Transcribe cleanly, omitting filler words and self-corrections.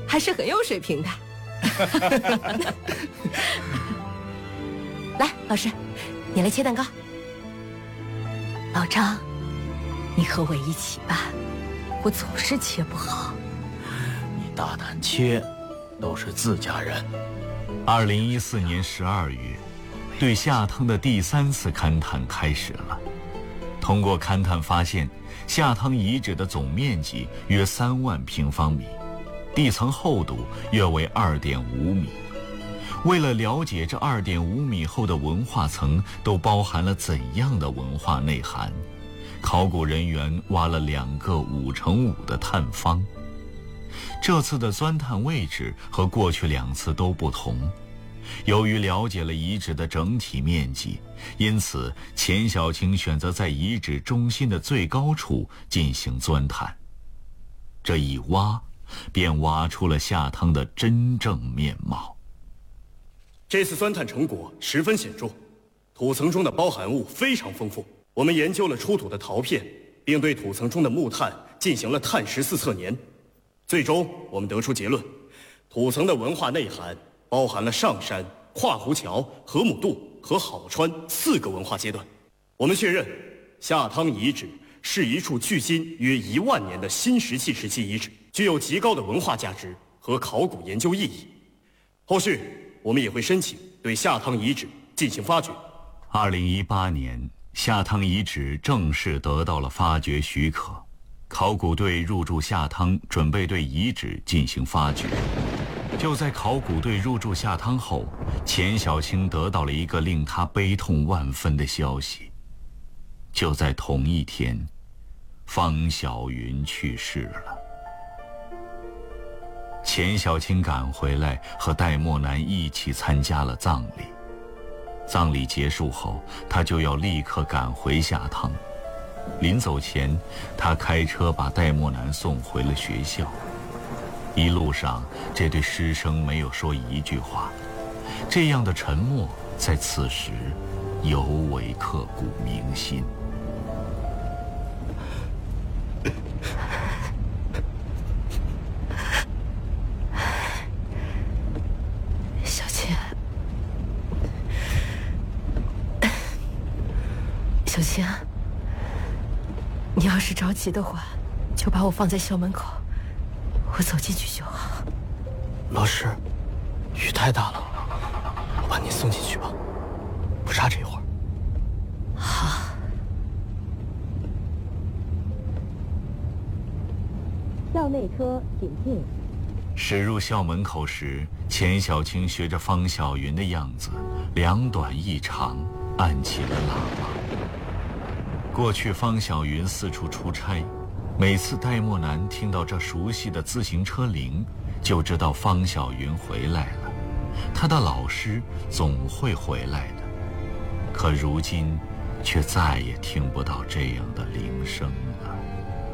还是很有水平的。来，老师，你来切蛋糕。 老张，你和我一起吧，我总是切不好。 你大胆切，都是自家人。 2014年12月，对下汤的第3次勘探开始了。通过勘探发现，下汤遗址的总面积约3万平方米，地层厚度约为2.5米。为了了解这2.5米厚的文化层都包含了怎样的文化内涵，考古人员挖了2个5×5的探方。这次的钻探位置和过去2次都不同。由于了解了遗址的整体面积，因此钱小青选择在遗址中心的最高处进行钻探。这一挖，便挖出了下汤的真正面貌。 这次钻探成果十分显著，土层中的包含物非常丰富。我们研究了出土的陶片，并对土层中的木炭进行了碳14测年。最终，我们得出结论：土层的文化内涵包含了上山、跨湖桥、河姆渡和好川4个文化阶段。我们确认，下汤遗址是一处距今约1万年的新石器时期遗址，具有极高的文化价值和考古研究意义。后续，我们也会申请对下汤遗址进行发掘。 2018年，下汤遗址正式得到了发掘许可，考古队入驻下汤，准备对遗址进行发掘。就在考古队入驻下汤后，钱小青得到了一个令他悲痛万分的消息。就在同一天，方小云去世了。钱小青赶回来，和戴墨南一起参加了葬礼。葬礼结束后，他就要立刻赶回下汤。临走前，他开车把戴墨南送回了学校。一路上，这对师生没有说一句话，这样的沉默在此时尤为刻骨铭心。 小青，小青，你要是着急的话，就把我放在校门口，我走进去就好。 老师，雨太大了，我把您送进去吧，不差这一会儿。 好。 校内车请进。 驶入校门口时，钱小青学着方小云的样子，2短1长，按起了喇叭。过去方小云四处出差，每次戴墨南听到这熟悉的自行车铃，就知道方小云回来了，他的老师总会回来的。可如今却再也听不到这样的铃声了。